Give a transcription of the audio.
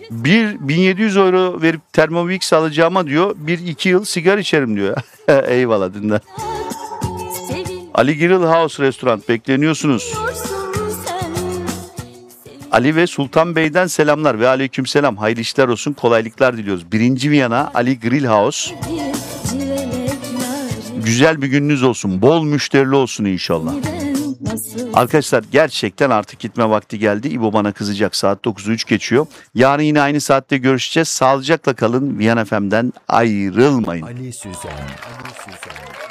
1700 euro verip Thermomix alacağıma diyor 1-2 yıl sigara içerim diyor. Eyvallah dinle. Ali Grill House Restoran bekleniyorsunuz. Ali ve Sultan Bey'den selamlar ve aleykümselam. Hayırlı işler olsun, kolaylıklar diliyoruz. 1. Viyana Ali Grill House. Güzel bir gününüz olsun. Bol müşterili olsun inşallah. Arkadaşlar gerçekten artık gitme vakti geldi. İbo bana kızacak. Saat 9'u 3 geçiyor. Yarın yine aynı saatte görüşeceğiz. Sağlıcakla kalın. Viyana FM'den ayrılmayın. Ali Süzen.